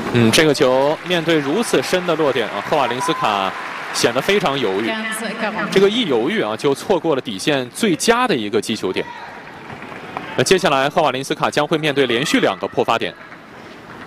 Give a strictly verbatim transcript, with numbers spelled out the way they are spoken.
嗯，这个球面对如此深的落点啊，赫瓦林斯卡显得非常犹豫。这个一犹豫啊，就错过了底线最佳的一个击球点。那接下来，赫瓦林斯卡将会面对连续两个破发点。